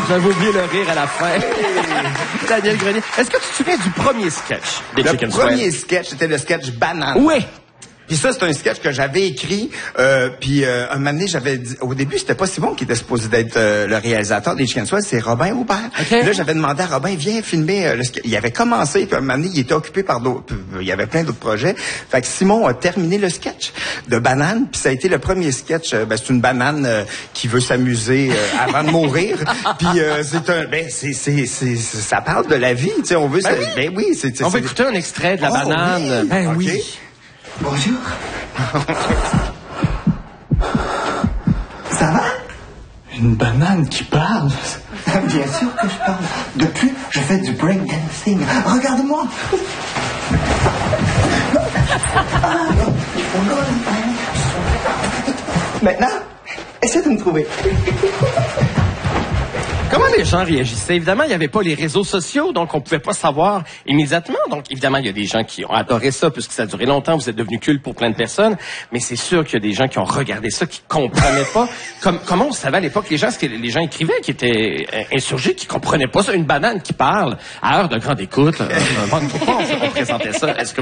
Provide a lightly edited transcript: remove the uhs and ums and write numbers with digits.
J'avais oublié le rire à la fin. Daniel Grenier. Est-ce que tu te souviens du premier sketch des Chicken Swell? Le premier sketch, c'était le sketch Banane. Oui. Puis ça, c'est un sketch que j'avais écrit. Puis un moment donné, j'avais dit... Au début, c'était pas Simon qui était supposé d'être le réalisateur des Chicken Swell, c'est Robin Aubert. Okay. Là, j'avais demandé à Robin, viens filmer le sketch. Il avait commencé, puis un moment donné, il était occupé par d'autres... Il y avait plein d'autres projets. Fait que Simon a terminé le sketch de Banane, puis ça a été le premier sketch. C'est une banane qui veut s'amuser avant de mourir. Puis c'est un... ça parle de la vie, tu sais, on veut... Ben oui. On va écouter un extrait de la banane. Oui. Ben oui. Okay. Bonjour. Ça va? Une banane qui parle? Bien sûr que je parle. Depuis, je fais du breakdancing. Regarde-moi. Maintenant, essaie de me trouver. Comment les gens réagissaient? Évidemment, il n'y avait pas les réseaux sociaux, donc on pouvait pas savoir immédiatement. Donc, évidemment, il y a des gens qui ont adoré ça, puisque ça a duré longtemps, vous êtes devenu culte pour plein de personnes. Mais c'est sûr qu'il y a des gens qui ont regardé ça, qui comprenaient pas. Comment on savait à l'époque, les gens, ce que les gens écrivaient, qui étaient insurgés, qui comprenaient pas ça. Une banane qui parle à heure de grande écoute. Pourquoi on présentait ça? Est-ce que